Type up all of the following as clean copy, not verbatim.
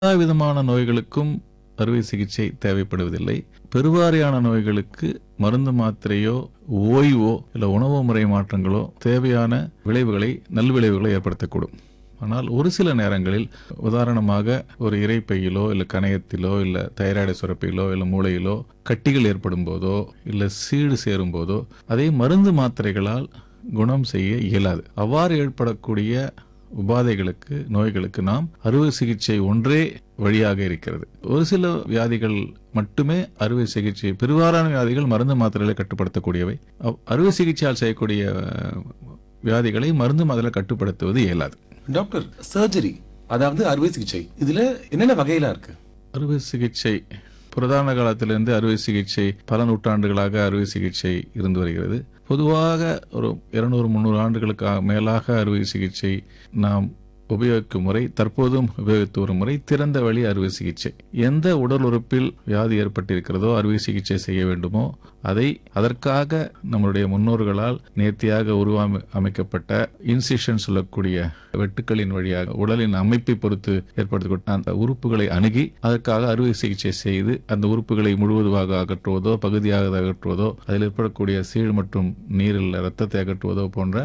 எல்லா விதமான நோய்களுக்கும் அறுவை சிகிச்சை தேவைப்படுவதில்லை. பெருவாரியான நோய்களுக்கு மருந்து மாத்திரையோ ஓய்வோ இல்ல உணவு முறை மாற்றங்களோ தேவையான நல்விளைவுகளை ஏற்படுத்தக்கூடும். ஆனால் ஒரு சில நேரங்களில் உதாரணமாக ஒரு இரைப்பையிலோ இல்ல கணையத்திலோ இல்ல தைராய்டு சுரப்பியிலோ இல்ல மூளையிலோ கட்டிகள் ஏற்படும் போதோ இல்ல சீடு சேரும் போதோ அதை மருந்து மாத்திரைகளால் குணம் செய்ய இயலாது. அவ்வாறு ஏற்படக்கூடிய உபாதைகளுக்கு நோய்களுக்கு நாம் அறுவை சிகிச்சை ஒன்றே வழியாக இருக்கிறது. ஒரு சில வியாதிகள் மட்டுமே அறுவை சிகிச்சை, பெருவாரான வியாதிகள் மருந்து மாத்திரைகளை கட்டுப்படுத்தக்கூடியவை. அறுவை சிகிச்சையால் செய்யக்கூடிய வியாதிகளை மருந்து மாத்திரை கட்டுப்படுத்துவது இயலாது. டாக்டர், சர்ஜரி அதாவது அறுவை சிகிச்சை இதுல என்னென்ன வகையில இருக்கு? அறுவை சிகிச்சை புரதான காலத்திலிருந்து அறுவை சிகிச்சை பல நூற்றாண்டுகளாக அறுவை சிகிச்சை இருந்து வருகிறது. பொதுவாக ஒரு 200-300 ஆண்டுகளுக்கு மேலாக அறுவை சிகிச்சை நாம் உபயோகிக்கும் முறை, தற்போதும் உபயோகித்து வரும் முறை திறந்த வழி அறுவை சிகிச்சை. எந்த உடல் உறுப்பில் வியாதி ஏற்பட்டிருக்கிறதோ அறுவை சிகிச்சை செய்ய வேண்டுமோ அதற்காக நம்முடைய முன்னோர்களால் நேர்த்தியாக அமைக்கப்பட்ட இன்சிஷன் சொல்லக்கூடிய வெட்டுக்களின் வழியாக உடலின் அமைப்பை பொறுத்து ஏற்படுத்தப்பட்ட அந்த உறுப்புகளை அணுகி அதற்காக அறுவை சிகிச்சை செய்து அந்த உறுப்புகளை முழுவதுமாக அகற்றுவதோ பகுதியாக அகற்றுவதோ அதில் ஏற்படக்கூடிய சீழ் மற்றும் நீரில் ரத்தத்தை அகற்றுவதோ போன்ற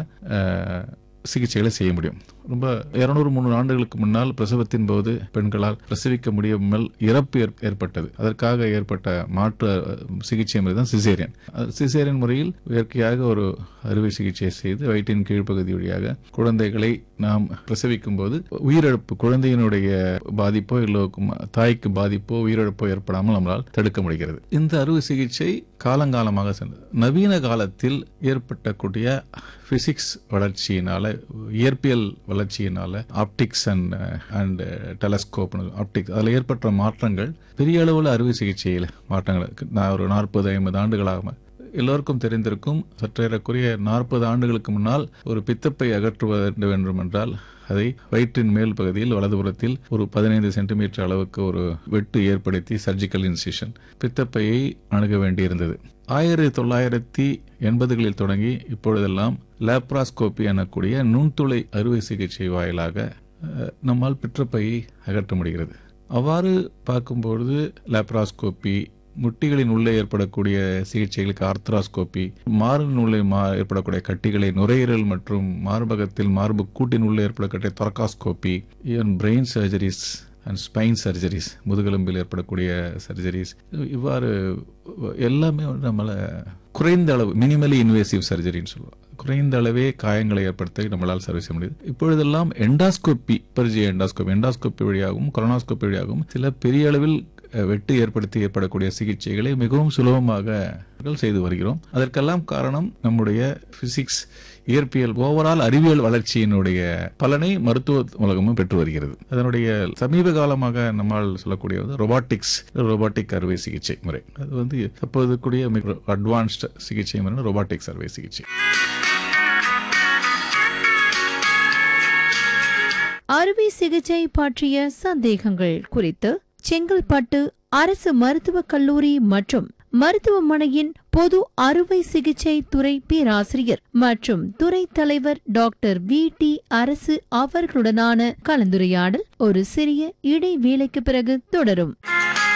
சிகிச்சைகளை செய்ய முடியும். ரொம்ப 200-300 ஆண்டுகளுக்கு முன்னால் பிரசவத்தின் போது பெண்களால் பிரசவிக்க முடியாமல் இறப்பு ஏற்பட்டது. அதற்காக ஏற்பட்ட மாற்று சிகிச்சை முறை தான் சிசேரியன். சிசேரியன் முறையில் இயற்கையாக ஒரு அறுவை சிகிச்சை செய்து வயிற்றின் கீழ்ப்பகுதி வழியாக குழந்தைகளை நாம் பிரசவிக்கும் போது உயிரிழப்பு, குழந்தையினுடைய பாதிப்போ இல்லை தாய்க்கு பாதிப்போ உயிரிழப்போ ஏற்படாமல் நம்மளால் தடுக்க முடிகிறது. இந்த அறுவை சிகிச்சை காலங்காலமாக சென்றது. நவீன காலத்தில் ஏற்பட்டக்கூடிய பிசிக்ஸ் வளர்ச்சியினால, இயற்பியல் வளர்ச்சியினால, ஆப்டிக்ஸ் அண்ட் டெலஸ்கோப் ஆப்டிக்ஸ் அதில் ஏற்பட்ட மாற்றங்கள் பெரிய அளவில் அறுவை சிகிச்சையில் மாற்றங்கள். நான் ஒரு 40-50 ஆண்டுகளாக எல்லோருக்கும் தெரிந்திருக்கும். சற்றேறக்குரிய 40 ஆண்டுகளுக்கு முன்னால் ஒரு பித்தப்பை அகற்றுவது வேண்டும் என்றால் அதை வயிற்றின் மேல் பகுதியில் வலதுபுறத்தில் ஒரு 15 சென்டிமீட்டர் அளவுக்கு ஒரு வெட்டு ஏற்படுத்தி சர்ஜிக்கல் இன்சிஷன் பித்தப்பையை அணுக வேண்டியிருந்தது. 1980களில் தொடங்கி இப்பொழுதெல்லாம் லேப்ராஸ்கோபி எனக்கூடிய நுண்துளை அறுவை சிகிச்சை வாயிலாக நம்மால் பித்தப்பையை அகற்ற முடிகிறது. அவ்வாறு பார்க்கும்பொழுது லேப்ராஸ்கோபி, முட்டிகளின் உள்ளே ஏற்படக்கூடிய சிகிச்சைகளுக்கு ஆர்த்ராஸ்கோபி, மார்பின் உள்ளே ஏற்படக்கூடிய கட்டிகளை நுரையீரல் மற்றும் மார்பகத்தில் மார்பு கூட்டின் உள்ளே ஏற்படக்கூடிய தொரகாஸ்கோபி, even brain surgeries and spine surgeries, முதுகெலும்பில் ஏற்படக்கூடிய சர்ஜரிஸ், இவ்வாறு எல்லாமே நம்மள குறைந்த அளவு மினிமலி இன்வேசிவ் சர்ஜரின்னு சொல்லுவோம். குறைந்த அளவே காயங்களை ஏற்படுத்த நம்மளால் சர்வீஸ் செய்ய முடியுது. இப்பொழுதெல்லாம் எண்டாஸ்கோபி வழியாகவும் கொரோனாஸ்கோபி வழியாகவும் சில பெரிய அளவில் வெட்டு ஏற்படுத்தி ஏற்படக்கூடிய சிகிச்சைகளை மிகவும் சுலபமாக செய்து வருகிறோம். அதற்கெல்லாம் காரணம் நம்முடைய பிசிக்ஸ், இயற்பியல், ஓவரால் அறிவியல் வளர்ச்சியினுடைய பலனை மருத்துவ உலகமும் பெற்று வருகிறது. அதனுடைய சமீப காலமாக நம்மால் சொல்லக்கூடிய ரோபாட்டிக் அறுவை சிகிச்சை முறை, அது தற்போது கூடிய மிக அட்வான்ஸ்ட் சிகிச்சை முறை ரோபாட்டிக்ஸ் அறுவை சிகிச்சை. அறுவை சிகிச்சை பற்றிய சந்தேகங்கள் குறித்து செங்கல்பட்டு அரசு மருத்துவக் கல்லூரி மற்றும் மருத்துவமனையின் பொது அறுவை சிகிச்சை துறை பேராசிரியர் மற்றும் துறை தலைவர் டாக்டர் வி.டி. அரசு அவர்களுடனான கலந்துரையாடல் ஒரு சிறிய இடைவேளைக்கு பிறகு தொடரும்.